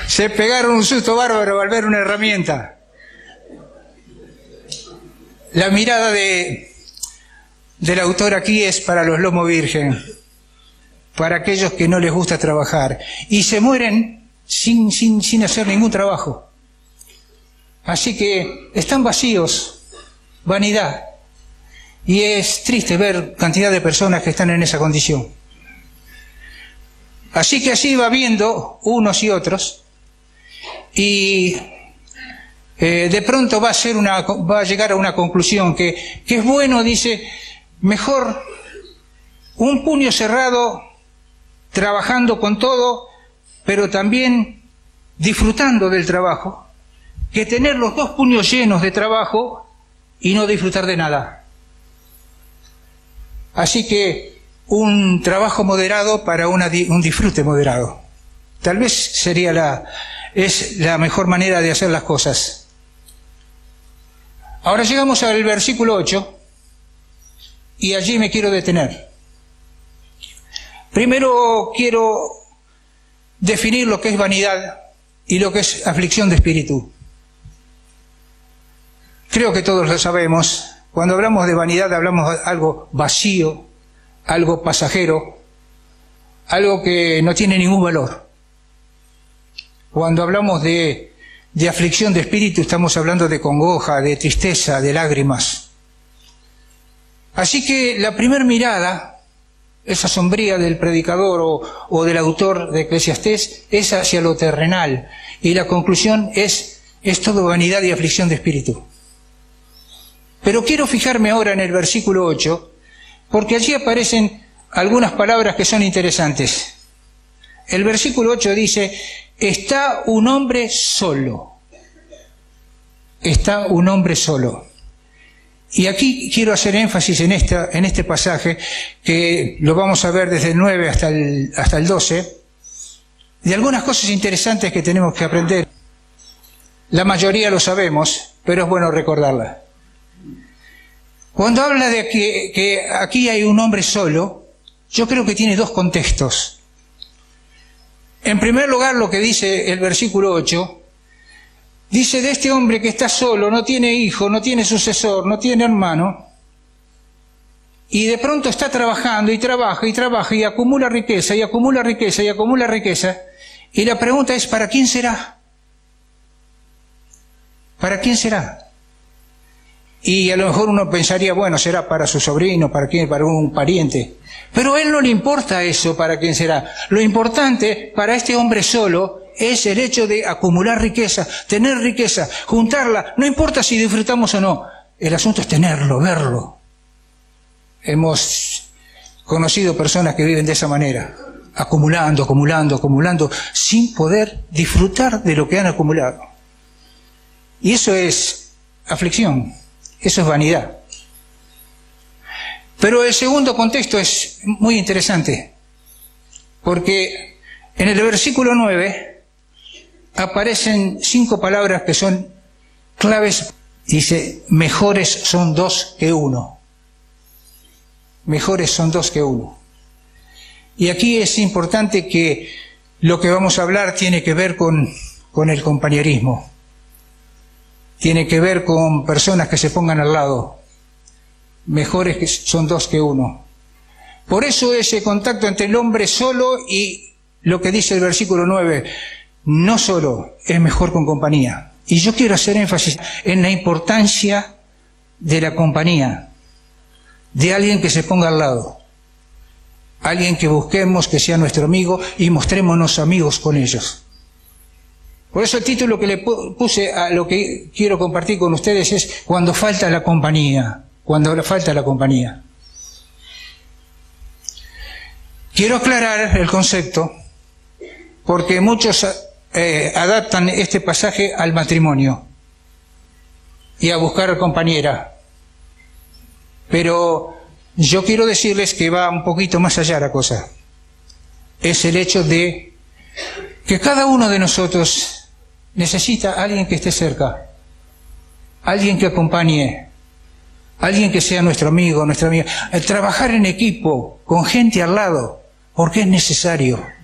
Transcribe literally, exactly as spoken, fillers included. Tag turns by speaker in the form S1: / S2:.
S1: Se pegaron un susto bárbaro al ver una herramienta. La mirada de, del autor aquí es para los lomo virgen, para aquellos que no les gusta trabajar, y se mueren sin, sin, sin hacer ningún trabajo. Así que están vacíos, vanidad, y es triste ver cantidad de personas que están en esa condición. Así que así va viendo unos y otros, y eh, de pronto va a ser una, va a llegar a una conclusión que, que es bueno, dice, mejor un puño cerrado, trabajando con todo, pero también disfrutando del trabajo, que tener los dos puños llenos de trabajo y no disfrutar de nada. Así que un trabajo moderado para una, un disfrute moderado. Tal vez sería la, es la mejor manera de hacer las cosas. Ahora llegamos al versículo ocho y allí me quiero detener. Primero quiero definir lo que es vanidad y lo que es aflicción de espíritu. Creo que todos lo sabemos. Cuando hablamos de vanidad hablamos de algo vacío, algo pasajero, algo que no tiene ningún valor. Cuando hablamos de, de aflicción de espíritu estamos hablando de congoja, de tristeza, de lágrimas. Así que la primer mirada, esa sombría del predicador o, o del autor de Eclesiastés, es hacia lo terrenal. Y la conclusión es, es todo vanidad y aflicción de espíritu. Pero quiero fijarme ahora en el versículo ocho, porque allí aparecen algunas palabras que son interesantes. El versículo ocho dice, está un hombre solo. Está un hombre solo. Y aquí quiero hacer énfasis en, esta, en este pasaje, que lo vamos a ver desde el nueve hasta el, hasta el doce, de algunas cosas interesantes que tenemos que aprender. La mayoría lo sabemos, pero es bueno recordarlas. Cuando habla de que, que aquí hay un hombre solo, yo creo que tiene dos contextos. En primer lugar, lo que dice el versículo ocho, dice de este hombre que está solo, no tiene hijo, no tiene sucesor, no tiene hermano, y de pronto está trabajando y trabaja y trabaja y acumula riqueza y acumula riqueza y acumula riqueza, y la pregunta es, ¿para quién será? ¿Para quién será? Y a lo mejor uno pensaría, bueno, será para su sobrino, para quién, para un pariente. Pero a él no le importa eso, para quién será. Lo importante para este hombre solo es el hecho de acumular riqueza, tener riqueza, juntarla. No importa si disfrutamos o no. El asunto es tenerlo, verlo. Hemos conocido personas que viven de esa manera, acumulando, acumulando, acumulando, sin poder disfrutar de lo que han acumulado. Y eso es aflicción. Eso es vanidad. Pero el segundo contexto es muy interesante, porque en el versículo nueve aparecen cinco palabras que son claves. Dice, mejores son dos que uno. Mejores son dos que uno. Y aquí es importante que lo que vamos a hablar tiene que ver con, con el compañerismo. Tiene que ver con personas que se pongan al lado. Mejores que son dos que uno. Por eso ese contacto entre el hombre solo y lo que dice el versículo nueve, no solo, es mejor con compañía. Y yo quiero hacer énfasis en la importancia de la compañía, de alguien que se ponga al lado, alguien que busquemos que sea nuestro amigo y mostrémonos amigos con ellos. Por eso el título que le puse a lo que quiero compartir con ustedes es Cuando falta la compañía. Cuando falta la compañía. Quiero aclarar el concepto, porque muchos eh, adaptan este pasaje al matrimonio y a buscar compañera. Pero yo quiero decirles que va un poquito más allá la cosa. Es el hecho de que cada uno de nosotros necesita a alguien que esté cerca, alguien que acompañe, alguien que sea nuestro amigo, nuestra amiga. El trabajar en equipo, con gente al lado, porque es necesario.